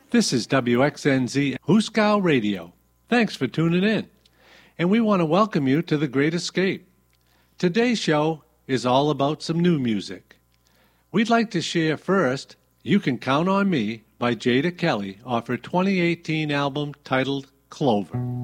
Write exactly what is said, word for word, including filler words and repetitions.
This is W X N Z Huskow Radio. Thanks for tuning in. And we want to welcome you to The Great Escape. Today's show is all about some new music. We'd like to share first You Can Count on Me by Jada Kelly off her twenty eighteen album titled Clover.